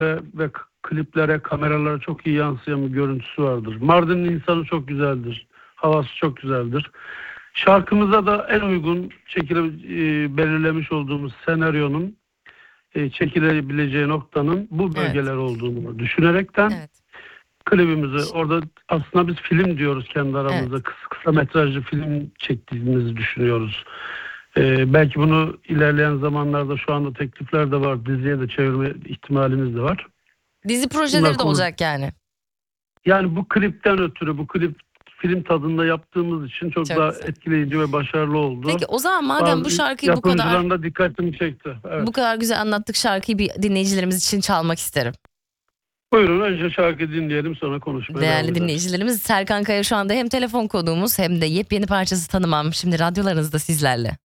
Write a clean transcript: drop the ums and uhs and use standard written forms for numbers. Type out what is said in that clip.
ve kliplere, kameralara çok iyi yansıyan bir görüntüsü vardır. Mardin'in insanı çok güzeldir. Havası çok güzeldir. Şarkımıza da en uygun belirlemiş olduğumuz senaryonun çekilebileceği noktanın bu Evet. bölgeler olduğunu düşünerekten Evet. klibimizi orada aslında biz film diyoruz kendi aramızda. Evet. Kısa metrajlı film çektiğimizi düşünüyoruz. Belki bunu ilerleyen zamanlarda şu anda teklifler de var. Diziye de çevirme ihtimalimiz de var. Dizi projeleri de olacak yani. Yani bu klipten ötürü bu klip film tadında yaptığımız için çok daha güzel. etkileyici ve başarılı oldu. Peki o zaman madem bu şarkıyı yapımcıların da dikkatimi çekti. Evet. bu kadar güzel anlattık, şarkıyı bir dinleyicilerimiz için çalmak isterim. Buyurun, önce şarkı dinleyelim, sonra konuşmaya devam Değerli ederiz. dinleyicilerimiz, Serkan Kaya şu anda hem telefon konuğumuz hem de yepyeni parçası Tanımam şimdi radyolarınızda sizlerle.